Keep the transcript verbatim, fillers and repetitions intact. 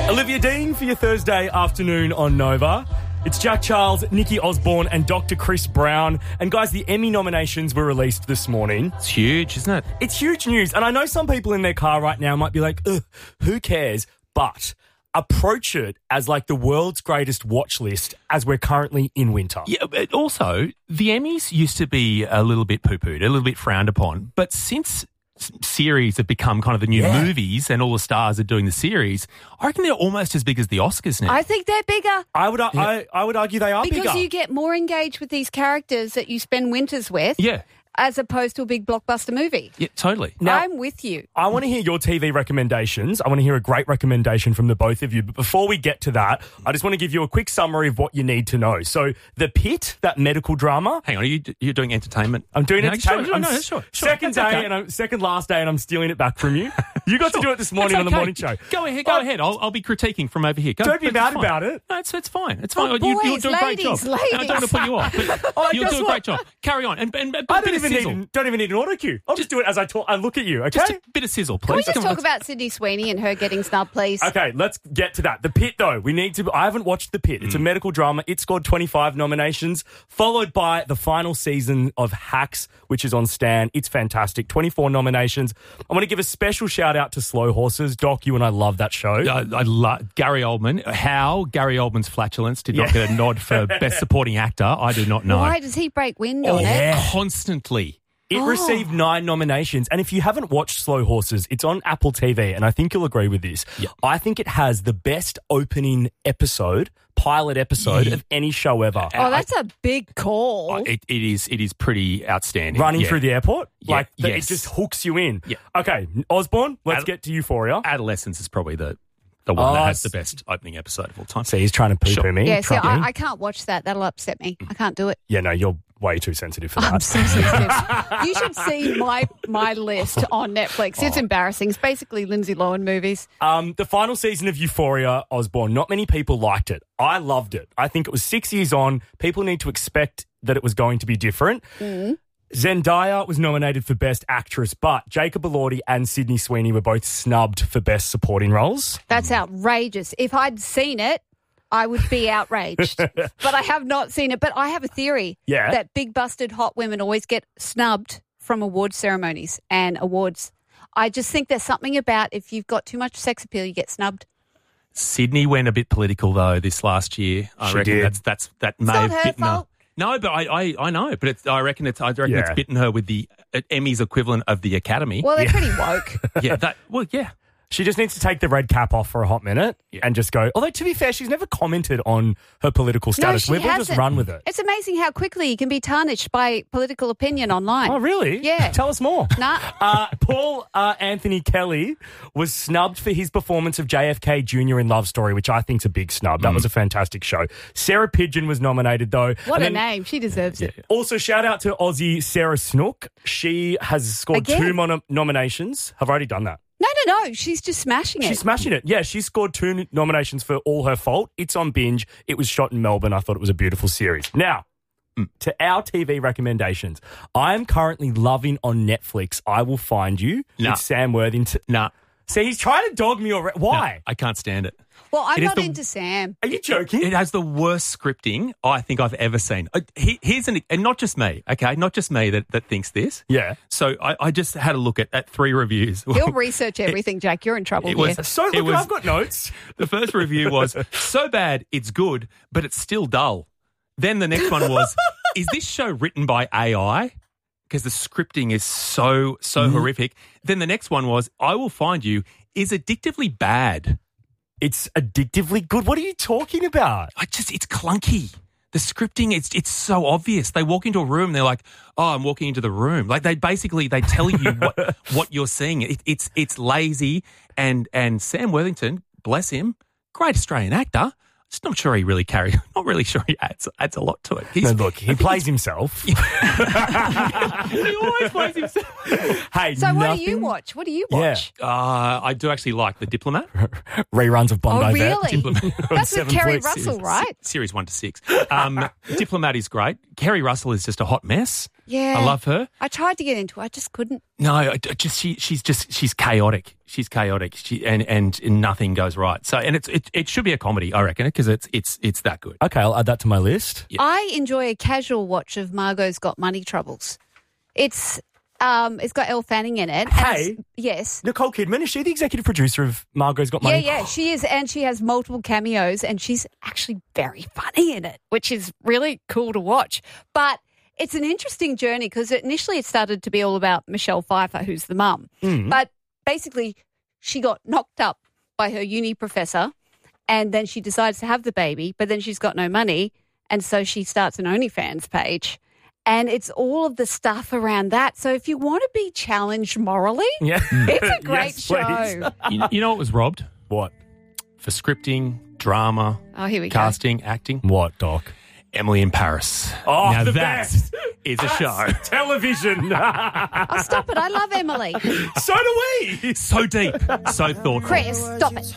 Olivia Dean for your Thursday afternoon on Nova. It's Jack Charles, Nikki Osborne and Doctor Chris Brown. And guys, the Emmy nominations were released this morning. It's huge, isn't it? It's huge news. And I know some people in their car right now might be like, ugh, who cares? But approach it as like the world's greatest watch list as we're currently in winter. Yeah, but also, the Emmys used to be a little bit poo-pooed, a little bit frowned upon. But since series have become kind of the new Yeah. movies and all the stars are doing the series, I reckon they're almost as big as the Oscars now. I think they're bigger I would I, I would argue they are because bigger. you get more engaged with these characters that you spend winters with yeah, as opposed to a big blockbuster movie. yeah, totally. Now- I'm with you. I want to hear your T V recommendations. I want to hear a great recommendation from the both of you. But before we get to that, I just want to give you a quick summary of what you need to know. So, The Pit, that medical drama. Hang on, are you, you're doing entertainment? I'm doing no, entertainment. Sure, I'm no, no, s- sure, sure. Second That's day okay. and I'm, second last day, and I'm stealing it back from you. You got to do it this morning That's on the okay. morning show. Go ahead, go Oh, ahead. I'll, I'll be critiquing from over here. Go, Don't be it's mad fine. about it. No, it's, it's fine. It's fine. Oh, you, you'll boys, do a great job. ladies, No, I don't want to put you off. But Oh, you'll guess do a what? great job. Carry on. And, and, and I a don't bit of even sizzle. need don't even need an auto cue. I'll just, do it as I talk. I look at you. Okay. Just a bit of sizzle, please. Can we just Come on, talk about Sydney Sweeney and her getting snubbed, please? Okay, let's get to that. The Pit, though, we need to. I haven't watched The Pit. It's a medical drama. It scored twenty-five nominations, followed by the final season of Hacks, which is on Stan. It's fantastic. twenty-four nominations. I want to give a special shout out to Slow Horses. Doc, you and I love that show. I, I love Gary Oldman. How Gary Oldman's flatulence did not Yeah. get a nod for Best Supporting Actor, I do not know. Why does he break wind Oh, on it? yeah. Constantly. It Oh. received nine nominations. And if you haven't watched Slow Horses, it's on Apple T V. And I think you'll agree with this. Yeah. I think it has the best opening episode, pilot episode Yeah. of any show ever. Oh, that's a big call. Uh, It, it is it is pretty outstanding. Running Yeah. through the airport. Yeah, Like, the- yes. it just hooks you in. Yeah. Okay, Osborne, let's Ad- get to Euphoria. Adolescence is probably the, the one Oh, that has s- the best opening episode of all time. See, he's trying to poo-poo Sure. me. yeah, see, trust me. I, I can't watch that. That'll upset me. I can't do it. Yeah, no, you're way too sensitive for I'm that. so sensitive. You should see my my list on Netflix. It's embarrassing. It's basically Lindsay Lohan movies. Um, the final season of Euphoria, Osborne, not many people liked it. I loved it. I think it was six years on. People need to expect that it was going to be different. Mm. Zendaya was nominated for Best Actress, but Jacob Elordi and Sydney Sweeney were both snubbed for Best Supporting Roles. That's outrageous. If I'd seen it, I would be outraged. But I have not seen it. But I have a theory Yeah. that big busted hot women always get snubbed from award ceremonies and awards. I just think there's something about if you've got too much sex appeal, you get snubbed. Sydney went a bit political though this last year. I She reckon did. that's that's that may not have her bitten fault. her. No, but I, I, I know, but it's, I reckon it's I reckon Yeah. it's bitten her with the uh, Emmys equivalent of the Academy. Well, they're pretty woke. yeah, that well, yeah. She just needs to take the red cap off for a hot minute and just go. Although, to be fair, she's never commented on her political status. she We've all just hasn't. run with it. It's amazing how quickly you can be tarnished by political opinion online. Oh, really? Yeah. Tell us more. Nah. Uh, Paul uh, Anthony Kelly was snubbed for his performance of J F K Junior in Love Story, which I think's a big snub. That was a fantastic show. Sarah Pidgeon was nominated, though. What And a then name. She deserves it. Also, shout out to Aussie Sarah Snook. She has scored Again? two mon- nominations. I've already done that. No, no, no. She's just smashing it. She's smashing it. Yeah, she scored two n- nominations for All Her Fault. It's on Binge. It was shot in Melbourne. I thought it was a beautiful series. Now, to our T V recommendations. I am currently loving on Netflix I Will Find You Nah. with Sam Worthington. Nah, See, he's trying to dog me already. Why? I can't stand it. well, I'm It is not the- into Sam. Are you joking? It has the worst scripting I think I've ever seen. Uh, he- Here's an, and not just me, okay, not just me that, that thinks this. Yeah. So I, I just had a look at, at three reviews. He'll research everything, Jack. You're in trouble it here. was- So, It look, was- I've got notes. The first review was, so bad, it's good, but it's still dull. Then the next one was, is this show written by A I? Because the scripting is so, so horrific. Then the next one was, I Will Find You is addictively bad. It's addictively good. What are you talking about? I just, it's clunky. The scripting, it's it's so obvious. They walk into a room, they're like, "Oh, I'm walking into the room." Like they basically they tell you what what you're seeing. It, it's it's lazy, and and Sam Worthington, bless him, great Australian actor. Just not sure he really carries. Not really sure he adds adds a lot to it. He's, No, look, he I think plays himself. he always plays himself. Hey, So what do nothing- you watch? What do you Yeah. watch? Uh, I do actually like The Diplomat. Reruns of Bondi Oh, Vet. really? On That's with seven Kerry flicks. Russell, right? Series one to six. Um, Diplomat is great. Kerry Russell is just a hot mess. Yeah. I love her. I tried to get into it. I just couldn't. No, I, I just she she's just she's chaotic. she's chaotic. She and and nothing goes right. So and it's it, it should be a comedy, I reckon, because it's it's it's that good. Okay, I'll add that to my list. Yeah. I enjoy a casual watch of Margot's Got Money Troubles. It's um, it's got Elle Fanning in it. and Hey. it's- yes. Nicole Kidman, is she the executive producer of Margot's Got Yeah, Money? yeah, she is, and she has multiple cameos, and she's actually very funny in it, which is really cool to watch. But it's an interesting journey because initially it started to be all about Michelle Pfeiffer, who's the mum. Mm. But basically, she got knocked up by her uni professor, and then she decides to have the baby, but then she's got no money, and so she starts an OnlyFans page. And it's all of the stuff around that. So if you want to be challenged morally, Yeah. it's a great Yes, please. show. you, you know what was robbed What? for scripting, drama, Oh, here we go. casting, acting? What, Doc? Emily in Paris. Oh, now the that best. is a show. Television. Oh, stop it. I love Emily. So do we. So deep, so thoughtful. Chris, stop it.